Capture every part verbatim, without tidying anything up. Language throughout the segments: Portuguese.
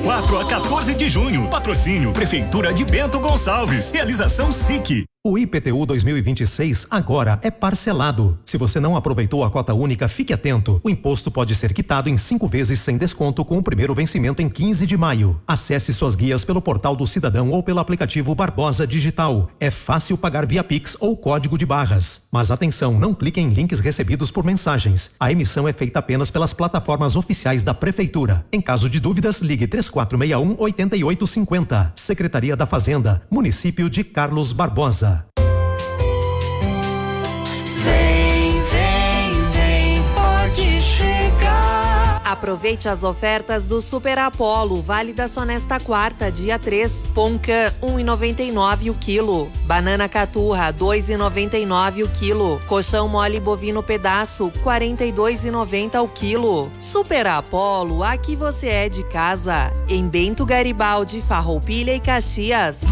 quatro a quatorze de junho. Patrocínio Prefeitura de Bento Gonçalves. Realização S I C. O I P T U dois mil e vinte e seis agora é parcelado. Se você não aproveitou a cota única, fique atento. O imposto pode ser quitado em cinco vezes sem desconto com o primeiro vencimento em quinze de maio. Acesse suas guias pelo portal do Cidadão ou pelo aplicativo Barbosa Digital. É fácil pagar via Pix ou código de barras. Mas atenção, não clique em links recebidos por mensagens. A emissão é feita apenas pelas plataformas oficiais da Prefeitura. Em caso de dúvidas, ligue três quatro seis um, oito oito cinco zero. Secretaria da Fazenda, Município de Carlos Barbosa. Vem, vem, vem, pode chegar. Aproveite as ofertas do Super Apollo, válidas só nesta quarta, dia três. Poncã, um e noventa e nove o quilo. Banana caturra, dois e noventa e nove o quilo. Colchão mole bovino pedaço, quarenta e dois e noventa o quilo. Super Apollo, aqui você é de casa. Em Bento Garibaldi, Farroupilha e Caxias.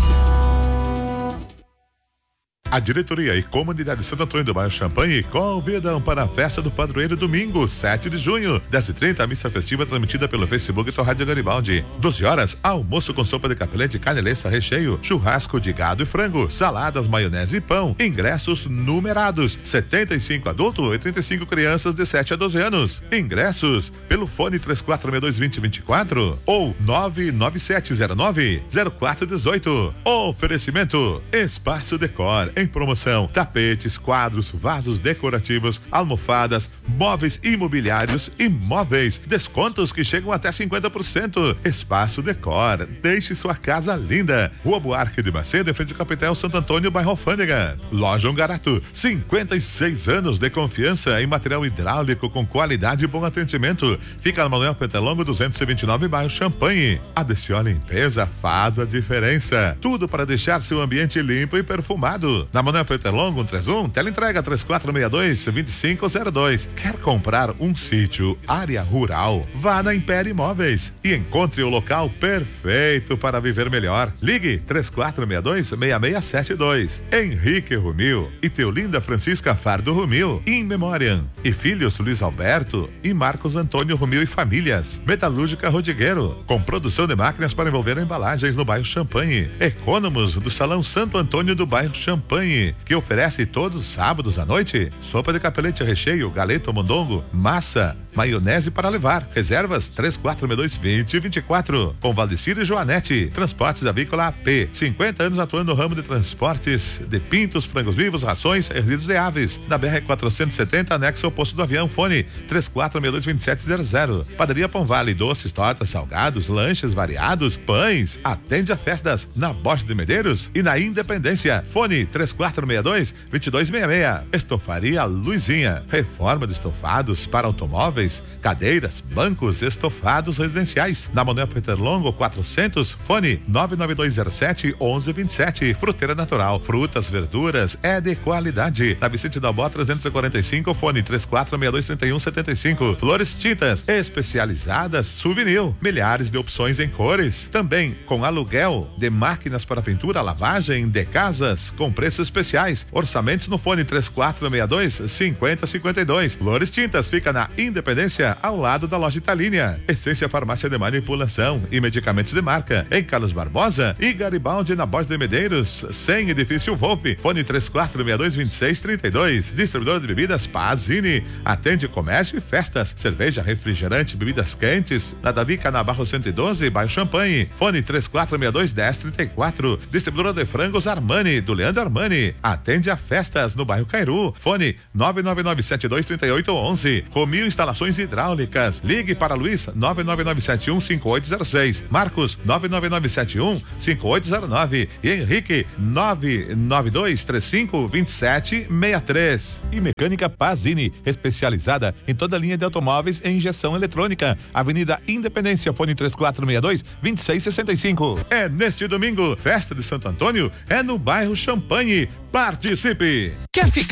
A diretoria e comunidade de Santo Antônio do Bairro Champanhe convidam para a festa do padroeiro domingo, sete de junho, dez e trinta, a missa festiva transmitida pelo Facebook do Rádio Garibaldi. doze horas, almoço com sopa de capelete, carne leça, recheio, churrasco de gado e frango, saladas, maionese e pão. Ingressos numerados, setenta e cinco adultos e trinta e cinco crianças de sete a doze anos. Ingressos pelo fone três quatro seis dois, dois zero dois quatro ou nove nove sete zero nove, zero quatro um oito. Oferecimento Espaço Decor. Em promoção, tapetes, quadros, vasos decorativos, almofadas, móveis imobiliários e móveis. Descontos que chegam até cinquenta por cento. Espaço Decor. Deixe sua casa linda. Rua Buarque de Macedo, em frente ao Capitel Santo Antônio, bairro Alfândega. Loja Ungarato. cinquenta e seis anos de confiança em material hidráulico com qualidade e bom atendimento. Fica na Manuel Petalongo duzentos e vinte e nove, bairro Champanhe. A D C O Limpeza faz a diferença. Tudo para deixar seu ambiente limpo e perfumado. Na Manuel Petalongo, um três um, teleentrega três quatro seis dois, dois cinco zero dois. Quer comprar um sítio, área rural? Vá na Império Imóveis e encontre o local perfeito para viver melhor. Ligue três quatro seis dois, seis seis sete dois. Henrique Rumil e Teolinda Francisca Fardo Rumil, In Memoriam. E filhos Luiz Alberto e Marcos Antônio Rumil e famílias. Metalúrgica Rodrigueiro, com produção de máquinas para envolver embalagens no bairro Champanhe. Econômos do Salão Santo Antônio do bairro Champanhe, que oferece todos os sábados à noite sopa de capelete, recheio, galeto, mondongo, massa, maionese para levar. Reservas três quatro seis dois, dois zero dois quatro. Com Valdecir e Joanete. Transportes Avícola A P. cinquenta anos atuando no ramo de transportes de pintos, frangos vivos, rações e resíduos de aves. Na B R quatrocentos e setenta, anexo ao posto do avião. Fone três quatro seis dois, dois sete zero zero. Padaria Pão Vale, doces, tortas, salgados, lanches variados, pães. Atende a festas na Borges de Medeiros e na Independência. Fone três quatro seis dois, dois dois seis seis. Estofaria Luizinha. Reforma de estofados para automóveis, cadeiras, bancos, estofados residenciais. Na Manuel Petalongo quatrocentos, fone nove nove dois zero sete, onze vinte e sete. Fruteira Natural, frutas, verduras, é de qualidade. Na Vicente Dalbó trezentos e quarenta e cinco, fone três quatro seis dois, três um sete cinco. Flores Tintas, especializadas, Souvenir. Milhares de opções em cores. Também com aluguel de máquinas para pintura, lavagem de casas, com preços especiais. Orçamentos no fone três quatro seis dois, cinco zero cinco dois. Flores Tintas fica na Independência, ao lado da loja Italínia. Essência Farmácia de Manipulação e Medicamentos de Marca, em Carlos Barbosa e Garibaldi, na Borges de Medeiros, sem Edifício Volpe. Fone três quatro seis dois, dois seis três dois. Distribuidor de bebidas Pazini. Atende comércio e festas, cerveja, refrigerante, bebidas quentes. Na Davi Canabarro cento e doze, bairro Champanhe. Fone três quatro seis dois, um zero três quatro. Distribuidor de frangos Armani, do Leandro Armani. Atende a festas no bairro Cairu. Fone nove nove nove sete dois, três oito um um. Romil Instalações Hidráulicas. Ligue para Luiz nove nove nove sete um, cinco oito zero seis. Marcos nove nove nove sete um, cinco oito zero nove. E Henrique nove nove dois três cinco, dois sete seis três. E Mecânica Pazini, especializada em toda a linha de automóveis e injeção eletrônica. Avenida Independência, fone três quatro seis dois, dois seis seis cinco. É neste domingo, festa de Santo Antônio, é no bairro Champanhe. Participe! Quer ficar